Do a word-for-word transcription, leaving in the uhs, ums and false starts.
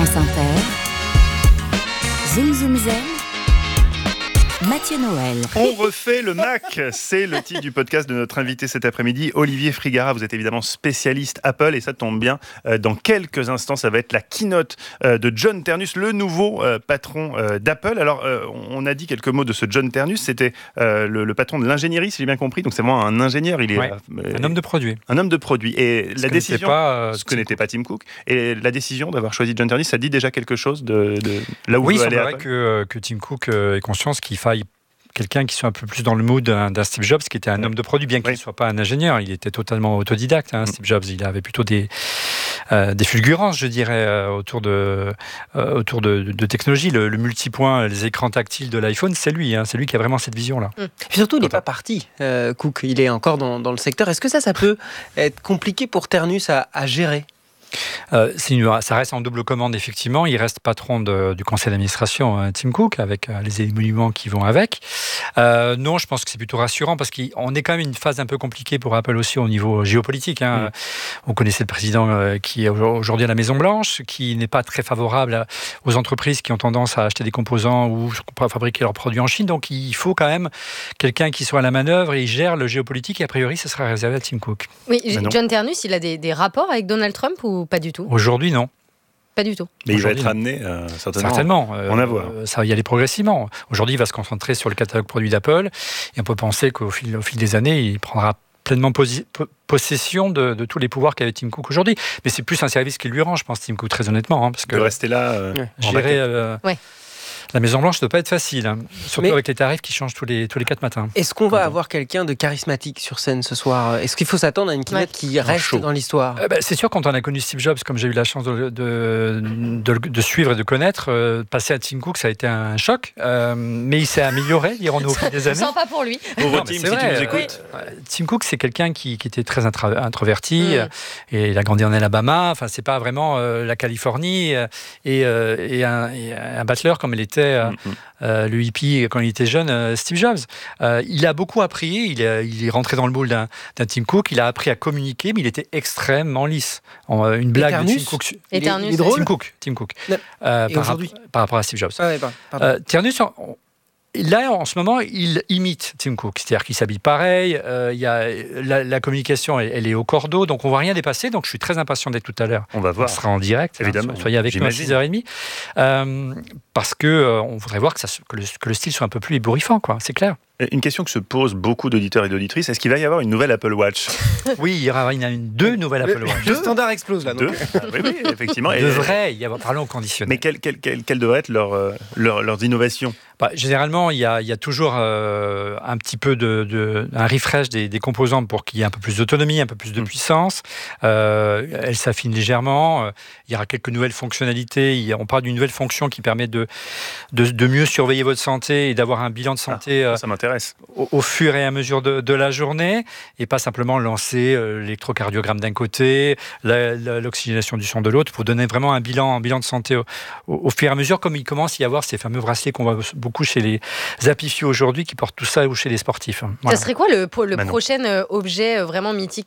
France Inter, Zoom Zoom Zen, Mathieu Noël. On refait le Mac, c'est le titre du podcast de notre invité cet après-midi, Olivier Frigara. Vous êtes évidemment spécialiste Apple et ça tombe bien. Dans quelques instants, ça va être la keynote de John Ternus, le nouveau patron d'Apple. Alors, on a dit quelques mots de ce John Ternus. C'était le, le patron de l'ingénierie, si j'ai bien compris. Donc, c'est vraiment un ingénieur. Il est ouais, euh, un homme de produit. Un homme de produit. Et ce la décision, pas, euh, ce que n'était pas Tim Cook. Et la décision d'avoir choisi John Ternus, ça dit déjà quelque chose de, de là où oui, veut aller Apple. Oui, il semblerait que, que Tim Cook ait conscience qu'il faille quelqu'un qui soit un peu plus dans le mood d'un, d'un Steve Jobs, qui était un homme de produit, bien qu'il ne oui. soit pas un ingénieur. Il était totalement autodidacte, hein, Steve Jobs. Il avait plutôt des, euh, des fulgurances, je dirais, euh, autour de, euh, autour de, de, de technologie. Le, le multipoint, les écrans tactiles de l'iPhone, c'est lui. Hein, c'est lui qui a vraiment cette vision-là. Mmh. Et surtout, il n'est pas parti, euh, Cook. Il est encore dans, dans le secteur. Est-ce que ça, ça peut être compliqué pour Ternus à, à gérer ? Euh, c'est une, ça reste en double commande, effectivement. Il reste patron de, du conseil d'administration, euh, Tim Cook, avec euh, les émoluments qui vont avec. Euh, non, je pense que c'est plutôt rassurant parce qu'on est quand même une phase un peu compliquée pour Apple aussi au niveau géopolitique. Hein. Mmh. On connaissait le président euh, qui est aujourd'hui à la Maison-Blanche, qui n'est pas très favorable à, aux entreprises qui ont tendance à acheter des composants ou à fabriquer leurs produits en Chine. Donc, il faut quand même quelqu'un qui soit à la manœuvre et gère le géopolitique. Et a priori, ce sera réservé à Tim Cook. Oui, John Ternus, il a des, des rapports avec Donald Trump ou pas du tout ? Aujourd'hui, non. Pas du tout. Mais aujourd'hui, il va être amené euh, certainement, certainement euh, en avoir. Euh, ça va y aller progressivement. Aujourd'hui, il va se concentrer sur le catalogue produit d'Apple et on peut penser qu'au fil, au fil des années, il prendra pleinement posi- possession de, de tous les pouvoirs qu'avait Tim Cook aujourd'hui. Mais c'est plus un service qui lui rend, je pense, Tim Cook, très honnêtement. Hein, parce que de rester là euh, ouais. gérer... Euh, ouais. La Maison-Blanche ne doit pas être facile, hein, surtout Mais avec les tarifs qui changent tous les, tous les quatre matins. Est-ce qu'on va avoir quelqu'un de charismatique sur scène ce soir ? Est-ce qu'il faut s'attendre à une keynote ouais. qui reste dans l'histoire ? euh, bah, C'est sûr, quand on a connu Steve Jobs, comme j'ai eu la chance de, de, de, de suivre et de connaître, euh, passer à Tim Cook, ça a été un choc. Euh, mais il s'est amélioré, dirons-nous, au fil des années. Je ne sens pas pour lui. Pour Tim, si vrai, tu nous écoutes. Euh, Tim Cook, c'est quelqu'un qui, qui était très intra- introverti mm. et il a grandi en Alabama. Enfin, c'est pas vraiment euh, la Californie et, euh, et, un, et un battleur comme il était... Euh, mm-hmm. Euh, le hippie quand il était jeune, euh, Steve Jobs. Euh, il a beaucoup appris, il est, il est rentré dans le moule d'un, d'un Tim Cook, il a appris à communiquer, mais il était extrêmement lisse. En, euh, une blague Ternus, de Tim Cook. Il est, il est drôle. Tim Cook, Tim Cook. Euh, par, rap- par rapport à Steve Jobs. Ah ouais, euh, Ternus, on, là, en ce moment, il imite Tim Cook, c'est-à-dire qu'il s'habille pareil, euh, il y a, la, la communication, elle, elle est au cordeau, donc on ne voit rien dépasser, donc je suis très impatient d'être tout à l'heure. On va voir. On sera en direct, évidemment. Hein, soyez avec J'imagine. nous à six heures trente, euh, parce qu'on euh, voudrait voir que, ça, que, le, que le style soit un peu plus ébouriffant, quoi, c'est clair. Une question que se posent beaucoup d'auditeurs et d'auditrices, est-ce qu'il va y avoir une nouvelle Apple Watch ? Oui, il y aura une, une, deux nouvelles Apple Watch. Le standard explose là. Deux donc. ah, oui, oui, effectivement. Il devrait y avoir, parlons au conditionnel. Mais quelles quelle, quelle, quelle devraient être leur, euh, leur, leurs innovations ? Bah, généralement, il y a, il y a toujours euh, un petit peu de, de un refresh des, des composants pour qu'il y ait un peu plus d'autonomie, un peu plus de mmh. puissance. Euh, elle s'affine légèrement. Il y aura quelques nouvelles fonctionnalités. Il y a, on parle d'une nouvelle fonction qui permet de, de, de mieux surveiller votre santé et d'avoir un bilan de santé. Ah, ça m'intéresse. Au, au fur et à mesure de, de la journée, et pas simplement lancer euh, l'électrocardiogramme d'un côté, la, la, l'oxygénation du sang de l'autre, pour donner vraiment un bilan, un bilan de santé au, au, au fur et à mesure, comme il commence à y avoir ces fameux bracelets qu'on voit beaucoup chez les apicieux aujourd'hui, qui portent tout ça, ou chez les sportifs. Voilà. Ça serait quoi le, le prochain objet vraiment mythique